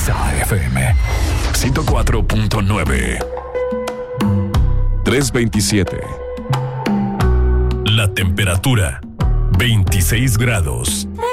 Exa FM 104.9. 327. La temperatura 26 grados.